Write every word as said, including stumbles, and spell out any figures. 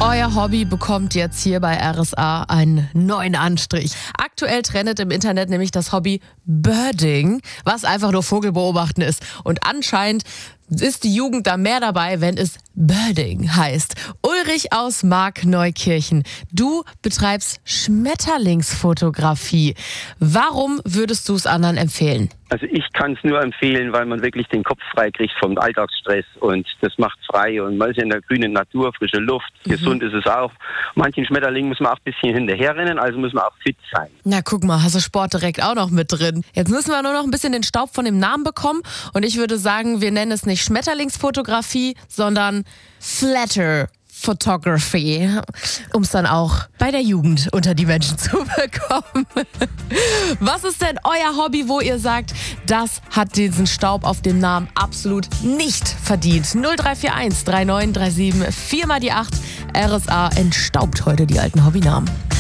Euer Hobby bekommt jetzt hier bei R S A einen neuen Anstrich. Aktuell trendet im Internet nämlich das Hobby Birding, was einfach nur Vogelbeobachten ist. Und anscheinend ist die Jugend da mehr dabei, wenn es Birding heißt. Ulrich aus Markneukirchen, du betreibst Schmetterlingsfotografie. Warum würdest du es anderen empfehlen? Also ich kann es nur empfehlen, weil man wirklich den Kopf frei kriegt vom Alltagsstress und das macht frei und man ist in der grünen Natur, frische Luft, mhm. gesund ist es auch. Manchen Schmetterlingen muss man auch ein bisschen hinterherrennen, also muss man auch fit sein. Na guck mal, hast du Sport direkt auch noch mit drin. Jetzt müssen wir nur noch ein bisschen den Staub von dem Namen bekommen und ich würde sagen, wir nennen es nicht Schmetterlingsfotografie, sondern Flatter Photography, um es dann auch bei der Jugend unter die Menschen zu bekommen. Was ist denn euer Hobby, wo ihr sagt, das hat diesen Staub auf dem Namen absolut nicht verdient? null drei vier eins drei neun drei sieben vier mal die acht. R S A entstaubt heute die alten Hobbynamen.